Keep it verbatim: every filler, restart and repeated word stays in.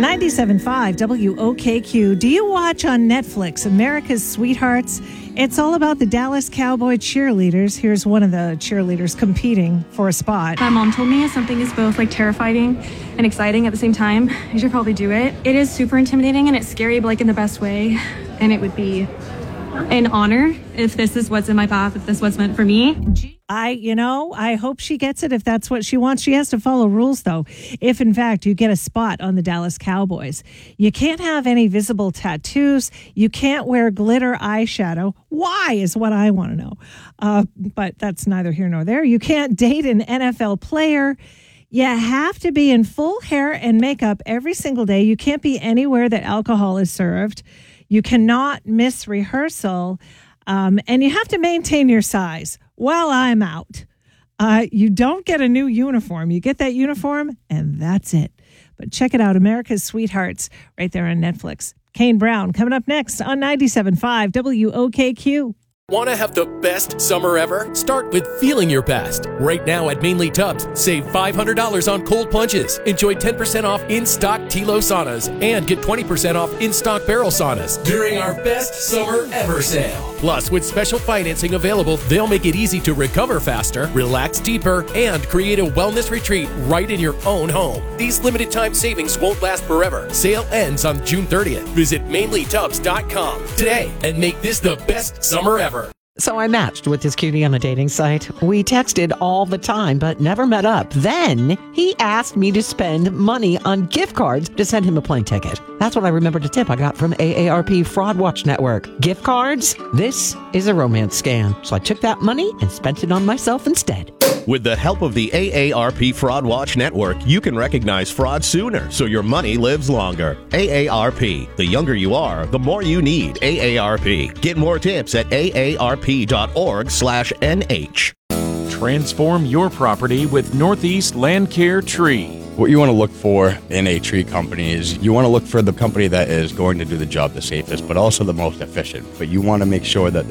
ninety-seven point five W O K Q. Do you watch on Netflix America's Sweethearts? It's all about the Dallas Cowboy cheerleaders. Here's one of the cheerleaders competing for a spot. My mom told me something is both like terrifying and exciting at the same time. You should probably do it. It is super intimidating and it's scary, but like in the best way. And it would be an honor if this is what's in my path, if this was meant for me. I, you know, I hope she gets it if that's what she wants. She has to follow rules, though. If, in fact, you get a spot on the Dallas Cowboys, you can't have any visible tattoos. You can't wear glitter eyeshadow. Why is what I want to know. Uh, but that's neither here nor there. You can't date an N F L player. You have to be in full hair and makeup every single day. You can't be anywhere that alcohol is served. You cannot miss rehearsal. Um, and you have to maintain your size. Well, I'm out. Uh, you don't get a new uniform. You get that uniform, and that's it. But check it out, America's Sweethearts, right there on Netflix. Kane Brown coming up next on ninety-seven point five W O K Q. Want to have the best summer ever? Start with feeling your best. Right now at Mainly Tubs, save five hundred dollars on cold plunges. Enjoy ten percent off in-stock Tilo saunas and get twenty percent off in-stock barrel saunas during our best summer ever sale. Plus, with special financing available, they'll make it easy to recover faster, relax deeper, and create a wellness retreat right in your own home. These limited time savings won't last forever. Sale ends on June thirtieth. Visit mainly tubs dot com today and make this the best summer ever. So I matched with this cutie on a dating site. We texted all the time, but never met up. Then he asked me to spend money on gift cards to send him a plane ticket. That's what I remembered a tip I got from A A R P Fraud Watch Network. Gift cards? This is a romance scam. So I took that money and spent it on myself instead. With the help of the A A R P Fraud Watch Network, you can recognize fraud sooner so your money lives longer. A A R P. The younger you are, the more you need A A R P. Get more tips at A A R P dot org slash N H. Transform your property with Northeast Land Care Tree. What you want to look for in a tree company is you want to look for the company that is going to do the job the safest, but also the most efficient. But you want to make sure that